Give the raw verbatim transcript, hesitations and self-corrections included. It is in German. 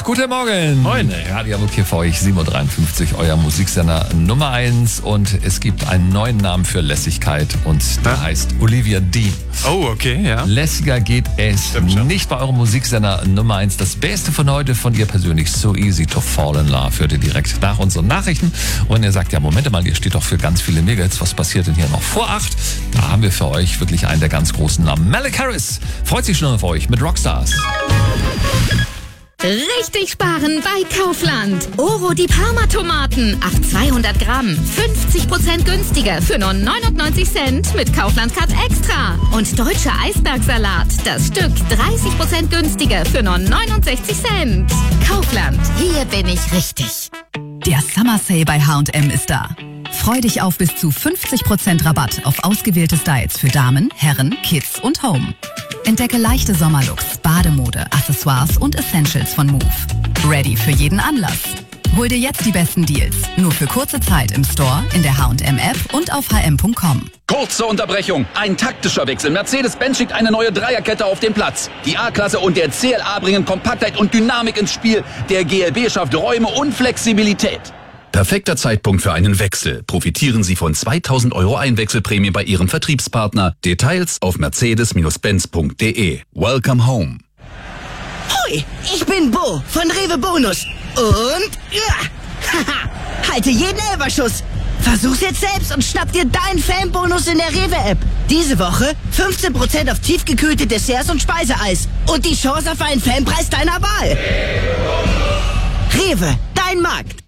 Guten Morgen. Moin. Radio Hamburg hier für euch, sieben Uhr dreiundfünfzig, euer Musiksender Nummer eins. Und es gibt einen neuen Namen für Lässigkeit und der ja. heißt Olivia Dean. Oh, okay, ja. Lässiger geht es Stimmt, nicht bei eurem Musiksender Nummer eins. Das Beste von heute von ihr persönlich, So Easy to Fall in Love, hört ihr direkt nach unseren Nachrichten. Und ihr sagt, ja, Moment mal, ihr steht doch für ganz viele Megahits. Was passiert denn hier noch vor acht? Da haben wir für euch wirklich einen der ganz großen Namen. Malik Harris freut sich schon auf euch mit Rockstars. Richtig sparen bei Kaufland. Oro die Parma-Tomaten auf zweihundert Gramm. fünfzig Prozent günstiger für nur neunundneunzig Cent mit Kaufland Card Extra. Und deutscher Eisbergsalat. Das Stück dreißig Prozent günstiger für nur neunundsechzig Cent. Kaufland. Hier bin ich richtig. Der Summer Sale bei H und M ist da. Freu dich auf bis zu fünfzig Prozent Rabatt auf ausgewählte Styles für Damen, Herren, Kids und Home. Entdecke leichte Sommerlooks, Bademode, Accessoires und Essentials von Move. Ready für jeden Anlass. Hol dir jetzt die besten Deals. Nur für kurze Zeit im Store, in der H und M App und auf h m punkt com. Kurze Unterbrechung. Ein taktischer Wechsel. Mercedes-Benz schickt eine neue Dreierkette auf den Platz. Die A-Klasse und der C L A bringen Kompaktheit und Dynamik ins Spiel. Der G L B schafft Räume und Flexibilität. Perfekter Zeitpunkt für einen Wechsel. Profitieren Sie von zweitausend Euro Einwechselprämie bei Ihrem Vertriebspartner. Details auf mercedes benz punkt de. Welcome home. Hoi, ich bin Bo von Rewe Bonus. Und ja, haha, halte jeden Elberschuss. Versuch's jetzt selbst und schnapp dir deinen Fanbonus in der Rewe-App. Diese Woche fünfzehn Prozent auf tiefgekühlte Desserts und Speiseeis. Und die Chance auf einen Fanpreis deiner Wahl. Rewe, dein Markt.